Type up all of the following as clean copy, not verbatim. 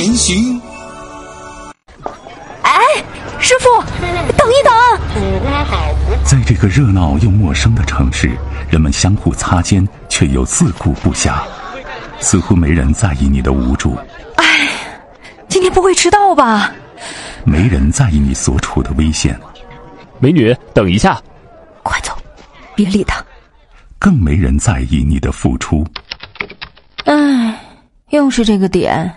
前行。 哎，师傅，等一等！ 在这个热闹又陌生的城市，人们相互擦肩，却又自顾不暇，似乎没人在意你的无助。 哎，今天不会迟到吧？ 没人在意你所处的危险。 美女，等一下！ 快走，别理他。 更没人在意你的付出。 哎，又是这个点。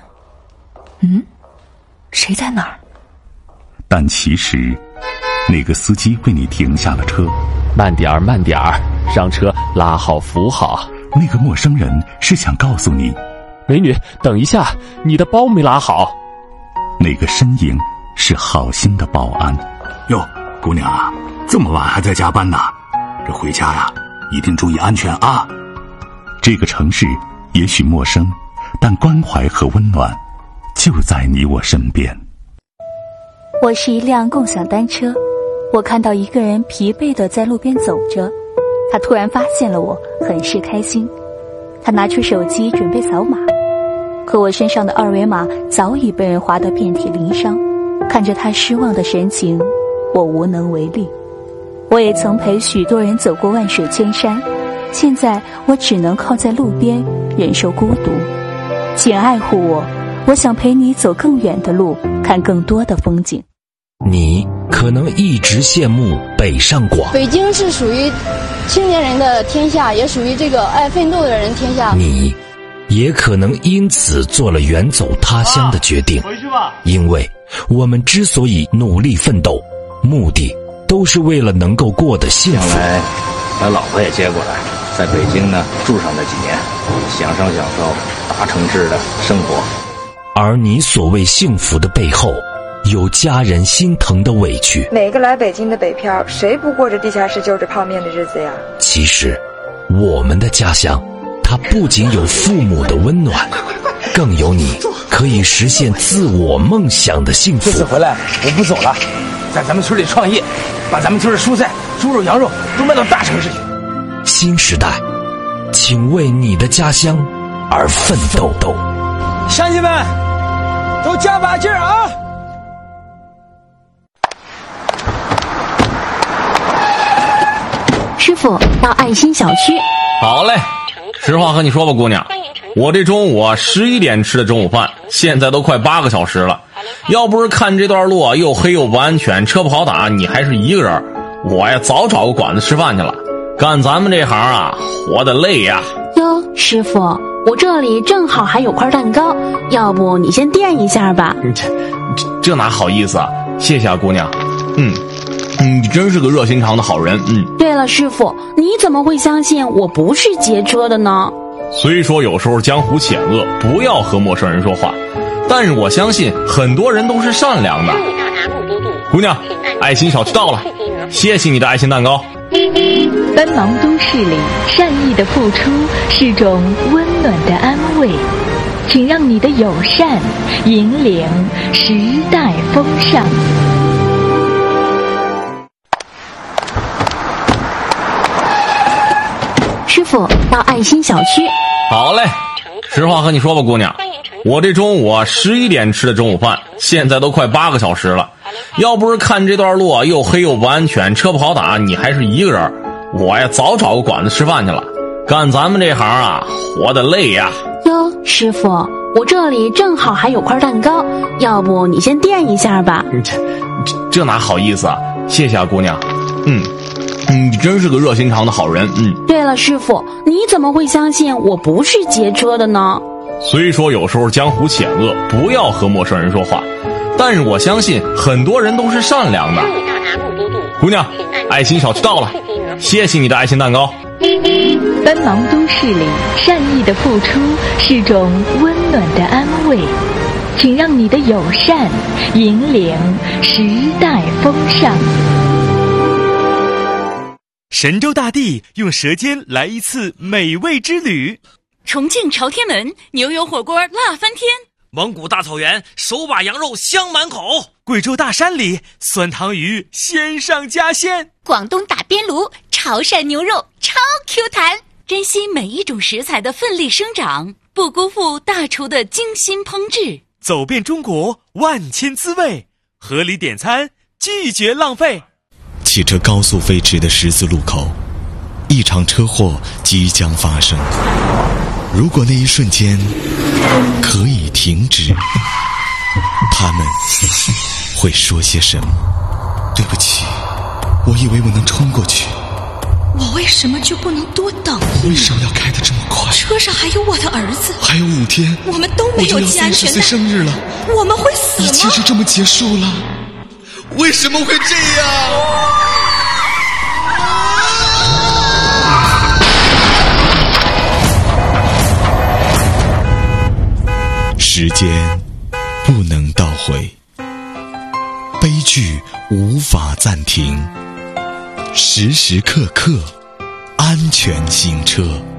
谁在哪儿？ 但其实，那个司机为你停下了车。 慢点儿，慢点儿，上车，拉好扶好。 那个陌生人是想告诉你， 美女，等一下，你的包没拉好。 那个身影是好心的保安。 哟，姑娘啊，这么晚还在加班呢？这回家呀，一定注意安全啊！ 这个城市也许陌生，但关怀和温暖就在你我身边。 我是一辆共享单车，我看到一个人疲惫地在路边走着，他突然发现了我，很是开心。他拿出手机准备扫码，可我身上的二维码早已被人划得遍体鳞伤。看着他失望的神情，我无能为力。我也曾陪许多人走过万水千山，现在我只能靠在路边忍受孤独。请爱护我，我想陪你走更远的路，看更多的风景。 你可能一直羡慕北上广， 北京是属于青年人的天下，也属于这个爱奋斗的人天下。 你也可能因此做了远走他乡的决定。 回去吧。 因为我们之所以努力奋斗，目的都是为了能够过得幸福。 将来把老婆也接过来，在北京呢住上那几年，享受大城市的生活。 而你所谓幸福的背后，有家人心疼的委屈。 每个来北京的北漂，谁不过着地下室就着泡面的日子呀？ 其实我们的家乡，它不仅有父母的温暖，更有你可以实现自我梦想的幸福。 这次回来我不走了，在咱们村里创业，把咱们村的蔬菜、猪肉、羊肉都卖到大城市去。 新时代，请为你的家乡而奋斗。 乡亲们，都加把劲儿啊！ 师傅，到爱心小区。 好嘞，实话和你说吧，姑娘，我这中午11点吃的中午饭，现在都快8个小时了。要不是看这段路又黑又不安全，车不好打，你还是一个人，我呀早找个馆子吃饭去了。干咱们这行啊，活得累呀。 哟，师傅，我这里正好还有块蛋糕，要不你先垫一下吧。 这哪好意思啊，谢谢啊，姑娘。你真是个热心肠的好人。 对了，师傅，你怎么会相信我不是劫车的呢？ 虽说有时候江湖险恶，不要和陌生人说话，但是我相信很多人都是善良的。姑娘，爱心小区到了，谢谢你的爱心蛋糕。 奔忙都市里，善意的付出是种温暖的安慰，请让你的友善引领时代风尚。 师傅，到爱心小区。 好嘞，实话和你说吧，姑娘，我这中午11点吃的中午饭，现在都快8个小时了。要不是看这段路又黑又不安全，车不好打，你还是一个人，我呀早找个馆子吃饭去了。干咱们这行啊，活得累呀。 哟，师傅，我这里正好还有块蛋糕，要不你先垫一下吧。 这哪好意思啊，谢谢啊，姑娘。你真是个热心肠的好人。 对了，师傅，你怎么会相信我不是劫车的呢？ 虽说有时候江湖险恶，不要和陌生人说话，但是我相信很多人都是善良的。姑娘，爱心小区到了，谢谢你的爱心蛋糕。 奔忙都市里，善意的付出是种温暖的安慰，请让你的友善引领时代风尚。 神州大地用舌尖来一次美味之旅， 重庆朝天门牛油火锅辣翻天， 蒙古大草原手把羊肉香满口， 贵州大山里酸汤鱼鲜上加鲜， 广东打边炉潮汕牛肉超 Q 弹。珍惜每一种食材的奋力生长，不辜负大厨的精心烹制。 走遍中国万千滋味，合理点餐，拒绝浪费。 汽车高速飞驰的十字路口，一场车祸即将发生。如果那一瞬间可以停止，他们会说些什么？对不起，我以为我能冲过去。 我为什么就不能多等一秒？ 为什么要开得这么快？ 车上还有我的儿子， 还有5天， 我们都没有系安全带。 我就要30岁生日了， 我们会死吗？ 一切就这么结束了？为什么会这样？时间不能倒回，悲剧无法暂停，时时刻刻安全行车。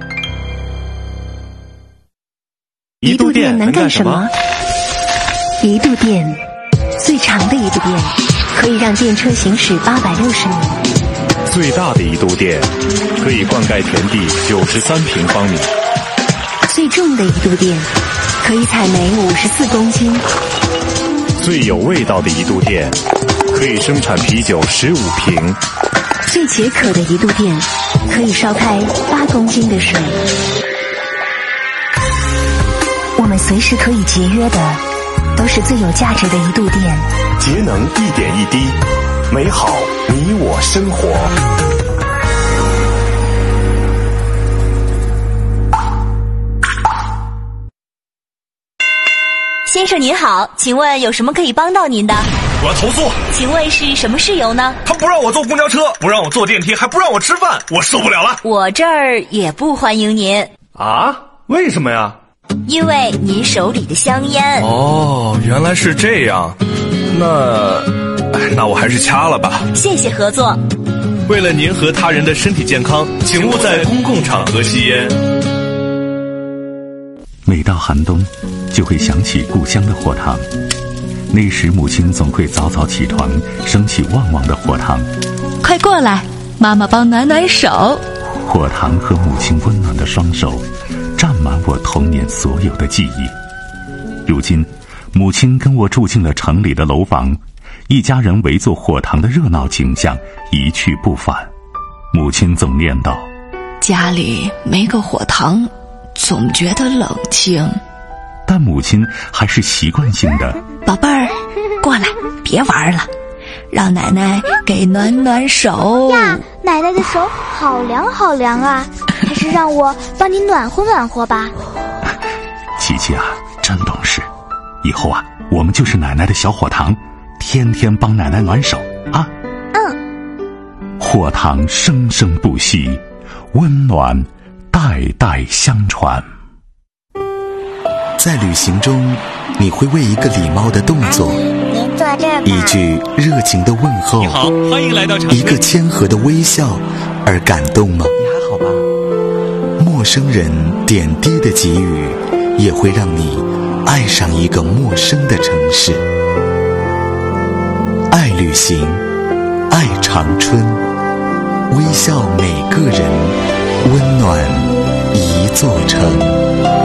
一度电能干什么？一度电，最长的一度电，可以让电车行驶860米。 最大的一度电，可以灌溉田地93平方米。 最重的一度电，可以采煤54公斤。 最有味道的一度电，可以生产啤酒15瓶。 最解渴的一度电，可以烧开8公斤的水。我们随时可以节约的，都是最有价值的一度电。 节能一点一滴，美好你我生活。 先生您好，请问有什么可以帮到您的？ 我要投诉。 请问是什么事由呢？ 他不让我坐公交车，不让我坐电梯，还不让我吃饭，我受不了了。 我这儿也不欢迎您。 啊？为什么呀？ 因为您手里的香烟。 哦，原来是这样。那我还是掐了吧。 谢谢合作。 为了您和他人的身体健康，请勿在公共场合吸烟。 每到寒冬，就会想起故乡的火塘。那时母亲总会早早起床，升起旺旺的火塘。 快过来，妈妈帮暖暖手。 火塘和母亲温暖的双手，占满我童年所有的记忆。如今，母亲跟我住进了城里的楼房，一家人围坐火塘的热闹景象一去不返。母亲总念叨： 家里没个火塘，总觉得冷清。 但母亲还是习惯性的： 宝贝儿，过来，别玩了，让奶奶给暖暖手呀。奶奶的手好凉好凉啊，还是让我帮你暖和暖和吧。 琪琪啊，真懂事，以后啊，我们就是奶奶的小火塘，天天帮奶奶暖手啊。火塘生生不息，温暖代代相传。 在旅行中，你会为一个礼貌的动作，一句热情的问候， 你好，欢迎来到长春， 一个谦和的微笑而感动吗？ 你还好吧？ 陌生人点滴的给予，也会让你爱上一个陌生的城市。爱旅行，爱长春，微笑每个人，温暖一座城。